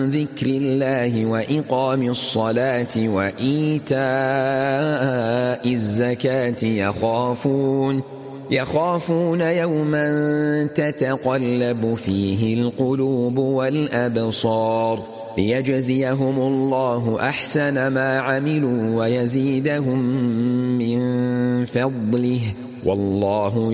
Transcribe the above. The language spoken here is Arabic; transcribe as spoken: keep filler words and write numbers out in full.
ذكر الله وإقام الصلاة وإيتاء الزكاة يخافون يخافون يوما تتقلب فيه القلوب والأبصار ليجزيهم الله أحسن ما عملوا ويزيدهم من فضله والله